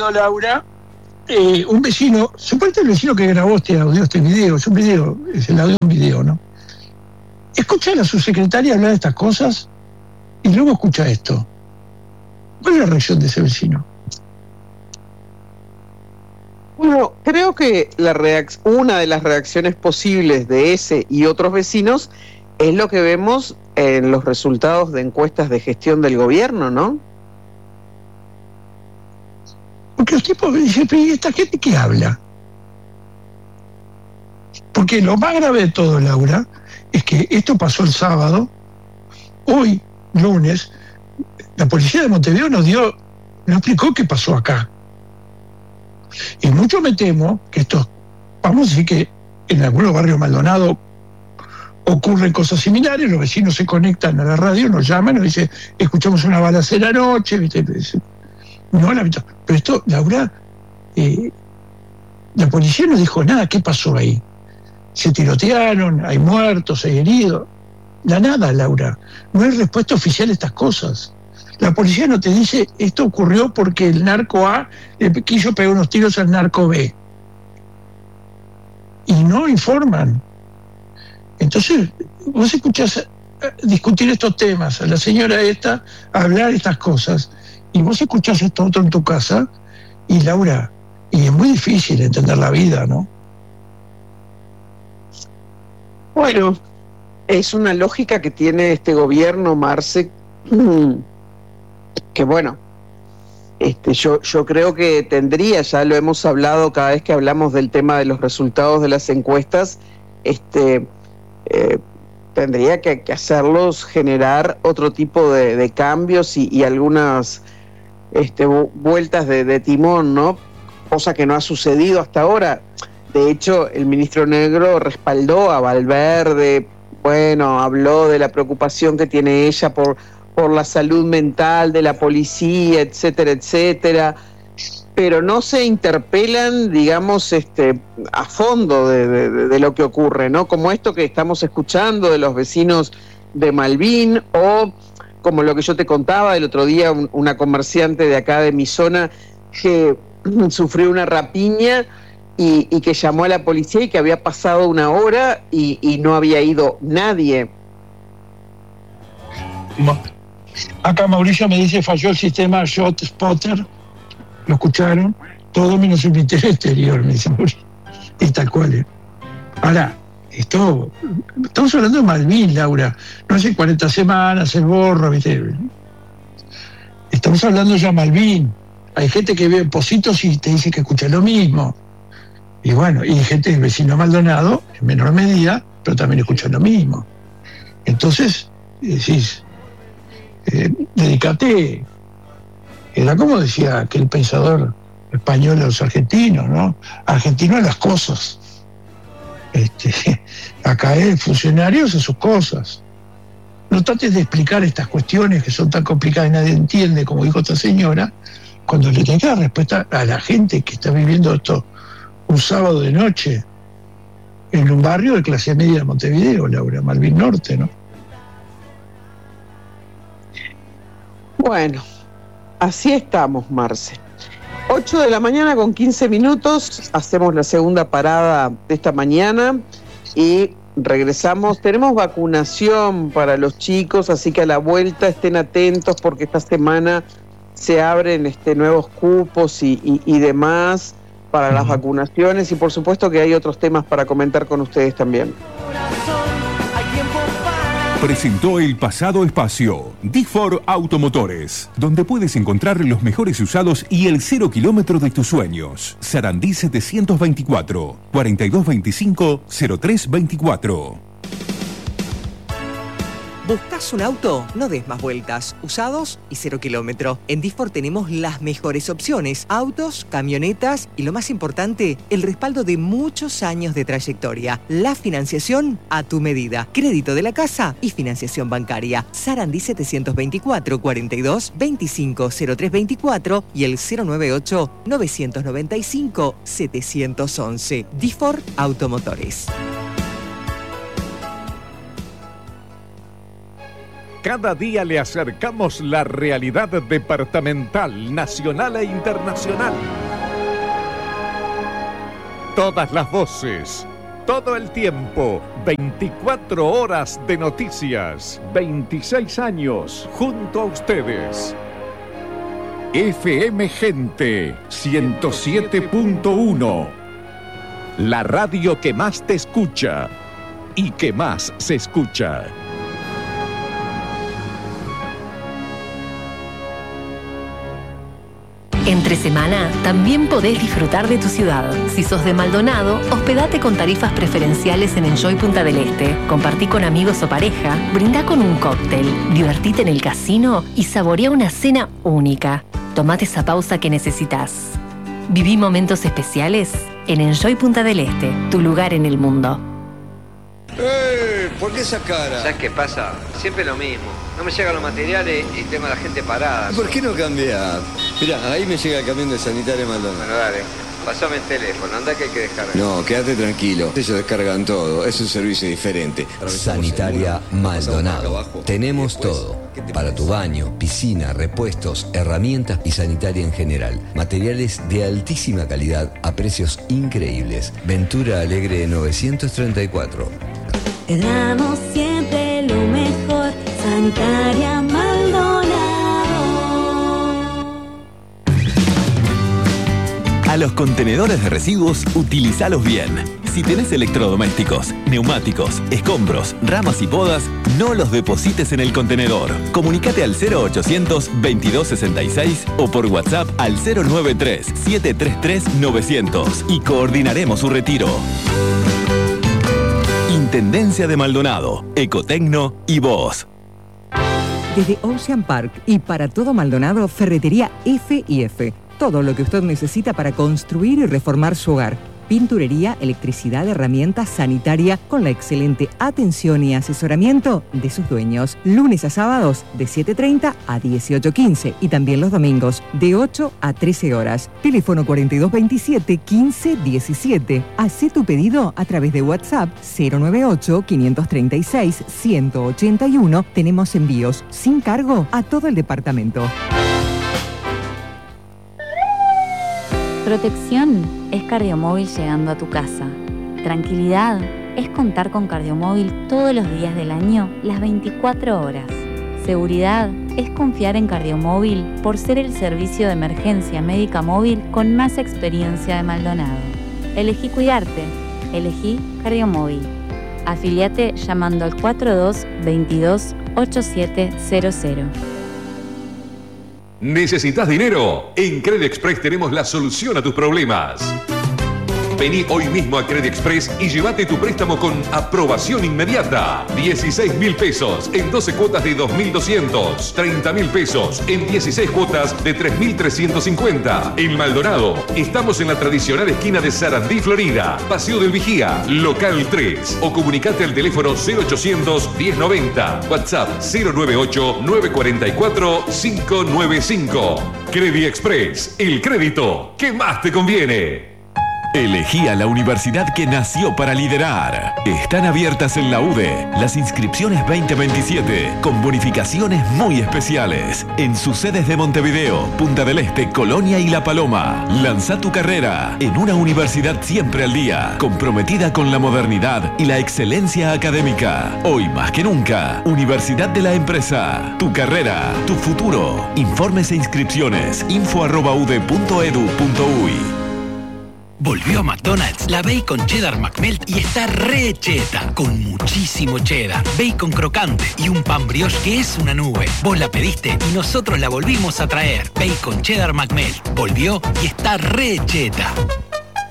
Montevideo, Laura, un vecino, suponete el vecino que grabó este audio, este video, es un video, es el audio de un video, ¿no? Escucha a su secretaria hablar de estas cosas y luego escucha esto. ¿Cuál es la reacción de ese vecino? Bueno, creo que una de las reacciones posibles de ese y otros vecinos es lo que vemos en los resultados de encuestas de gestión del gobierno, ¿no? Porque los tipos dicen, ¿y esta gente qué habla? Porque lo más grave de todo, Laura, es que esto pasó el sábado. Hoy, lunes, la policía de Montevideo nos explicó qué pasó acá. Y mucho me temo que esto, vamos a decir que en algunos barrios Maldonado ocurren cosas similares, los vecinos se conectan a la radio, nos llaman, nos dicen, escuchamos una balacera anoche, ¿viste? No, pero esto, Laura, la policía no dijo nada, ¿qué pasó ahí? Se tirotearon, hay muertos, hay heridos. Nada, Laura. No hay respuesta oficial a estas cosas. La policía no te dice, esto ocurrió porque el narco A le quiso pegar unos tiros al narco B. Y no informan. Entonces, vos escuchás discutir estos temas, a la señora esta hablar estas cosas, y vos escuchás esto otro en tu casa, y Laura, y es muy difícil entender la vida, ¿no? Bueno, es una lógica que tiene este gobierno, Marce, que bueno, yo creo que tendría, ya lo hemos hablado cada vez que hablamos del tema de los resultados de las encuestas, tendría que hacerlos generar otro tipo de cambios y algunas vueltas de timón, ¿no? Cosa que no ha sucedido hasta ahora. De hecho, el ministro Negro respaldó a Valverde, bueno, habló de la preocupación que tiene ella por la salud mental de la policía, etcétera, etcétera, pero no se interpelan, digamos, a fondo de lo que ocurre, ¿no? Como esto que estamos escuchando de los vecinos de Malvin, o como lo que yo te contaba el otro día, una comerciante de acá de mi zona que sufrió una rapiña y que llamó a la policía y que había pasado una hora y no había ido nadie. Acá Mauricio me dice, falló el sistema Shot Spotter, lo escucharon, todo menos el Ministerio Exterior, me dice Mauricio, y tal cual. Ahora, estamos hablando de Malvin, Laura, no hace 40 semanas, el borro, ¿viste? Estamos hablando ya de Malvin. Hay gente que ve en Positos y te dice que escucha lo mismo. Y bueno, y gente del vecino Maldonado, en menor medida, pero también escucha lo mismo. Entonces, decís, dedícate. Era como decía aquel pensador español de los argentinos, ¿no? Argentino a las cosas. Acá es funcionarios a sus cosas. No trates de explicar estas cuestiones que son tan complicadas y nadie entiende, como dijo esta señora, cuando le tenés que dar respuesta a la gente que está viviendo esto un sábado de noche en un barrio de clase media de Montevideo, Laura, Malvin Norte, ¿no? Bueno, así estamos, Marce. 8 de la mañana con 15 minutos, hacemos la segunda parada de esta mañana y regresamos. Tenemos vacunación para los chicos, así que a la vuelta estén atentos porque esta semana se abren nuevos cupos y demás para las vacunaciones, y por supuesto que hay otros temas para comentar con ustedes también. Presentó el pasado espacio D4 Automotores, donde puedes encontrar los mejores usados y el 0 kilómetro de tus sueños. Sarandí 724 4225 0324. ¿Buscas un auto? No des más vueltas. Usados y 0 kilómetro. En D4 tenemos las mejores opciones. Autos, camionetas y lo más importante, el respaldo de muchos años de trayectoria. La financiación a tu medida. Crédito de la casa y financiación bancaria. Sarandí 724 42 25 0324 y el 098 995 711. D4 Automotores. Cada día le acercamos la realidad departamental, nacional e internacional. Todas las voces, todo el tiempo, 24 horas de noticias, 26 años junto a ustedes. FM Gente 107.1, la radio que más te escucha y que más se escucha. Entre semana también podés disfrutar de tu ciudad. Si sos de Maldonado, hospedate con tarifas preferenciales en Enjoy Punta del Este. Compartí con amigos o pareja, brindá con un cóctel, divertite en el casino y saborea una cena única. Tomate esa pausa que necesitas. Viví momentos especiales en Enjoy Punta del Este, tu lugar en el mundo. ¿Por qué esa cara? ¿Sabes qué pasa? Siempre lo mismo. No me llegan los materiales y tengo a la gente parada. ¿Por qué no cambiás? Mirá, ahí me llega el camión de Sanitaria Maldonado. Bueno, dale. Pasame el teléfono, anda que hay que descargar. No, quédate tranquilo. Ellos descargan todo. Es un servicio diferente. Sanitaria Maldonado. Tenemos todo. Para tu baño, piscina, repuestos, herramientas y sanitaria en general. Materiales de altísima calidad a precios increíbles. Ventura Alegre 934. Te damos siempre lo mejor. Sanitaria Maldonado. A los contenedores de residuos, utilizalos bien. Si tenés electrodomésticos, neumáticos, escombros, ramas y podas, no los deposites en el contenedor. Comunicate al 0800-2266 o por WhatsApp al 093-733-900 y coordinaremos su retiro. Intendencia de Maldonado, Ecotecno y vos. Desde Ocean Park y para todo Maldonado, Ferretería F&F. Todo lo que usted necesita para construir y reformar su hogar. Pinturería, electricidad, herramientas, sanitaria, con la excelente atención y asesoramiento de sus dueños. Lunes a sábados de 7:30 a 18:15 y también los domingos de 8 a 13 horas. Teléfono 4227-1517. Hacé tu pedido a través de WhatsApp 098-536-181. Tenemos envíos sin cargo a todo el departamento. Protección es Cardiomóvil llegando a tu casa. Tranquilidad es contar con Cardiomóvil todos los días del año, las 24 horas. Seguridad es confiar en Cardiomóvil por ser el servicio de emergencia médica móvil con más experiencia de Maldonado. Elegí cuidarte. Elegí Cardiomóvil. Afiliate llamando al 4222-8700. ¿Necesitas dinero? En Credit Express tenemos la solución a tus problemas. Vení hoy mismo a Credit Express y llévate tu préstamo con aprobación inmediata. 16.000 pesos en 12 cuotas de 2.200. 30.000 pesos en 16 cuotas de 3.350. En Maldonado, estamos en la tradicional esquina de Sarandí, Florida. Paseo del Vigía, local 3. O comunicate al teléfono 0800 1090. WhatsApp 098 944 595. Credit Express, el crédito que más te conviene. Elegí a la universidad que nació para liderar. Están abiertas en la UDE las inscripciones 2027 con bonificaciones muy especiales en sus sedes de Montevideo, Punta del Este, Colonia y La Paloma. Lanza tu carrera en una universidad siempre al día, comprometida con la modernidad y la excelencia académica. Hoy más que nunca, Universidad de la Empresa. Tu carrera, tu futuro. Informes e inscripciones info@ude.edu.uy. Volvió a McDonald's la Bacon Cheddar McMelt y está re cheta, con muchísimo cheddar, bacon crocante y un pan brioche que es una nube. Vos la pediste y nosotros la volvimos a traer. Bacon Cheddar McMelt volvió y está re cheta.